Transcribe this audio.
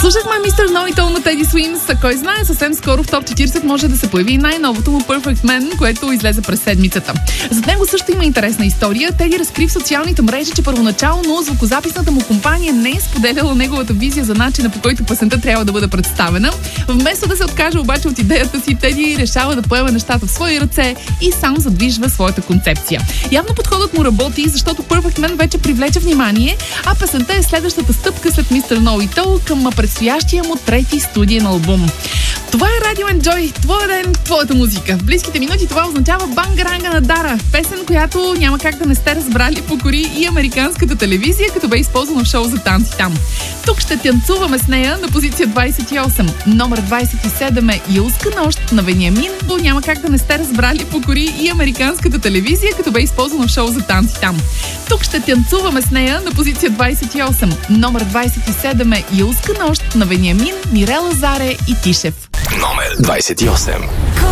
Слушахме Mr. Know-It-All на Теди Суимс. Кой знае, съвсем скоро в топ 40 може да се появи най-новото му Perfect Man, което излезе през седмицата. Зад него също има интересна история. Теди разкри в социалните мрежи, че първоначално звукозаписната му компания не е споделяла неговата визия за начина, по който песента трябва да бъде представена. Вместо да се откаже обаче от идеята си, Теди решава да поема нещата в свои ръце и сам задвижва своята концепция. Явно подходът му работи, защото Perfect Man вече привлече внимание, а песента е следващата стъпка след Mr. Know-It-All към предстоящия му трети студиен албум. Това е Radio Enjoy, твоя ден, твоята музика. В близките минути това означава Бангаранга на Дара, песен, която няма как да не сте разбрали, покори и американската телевизия, като бе използвана в шоу за танци там. Тук ще танцуваме с нея на позиция 28. Номер 27 е Юлска нощ на Вениамин, но няма как да не сте разбрали, покори и американската телевизия, като бе използвана в шоу за танци там. Тук ще танцуваме с нея на позиция 28. Номер 27 е Юлска нощ на Вениамин, Мирела Заре и Тишев. Номер 28.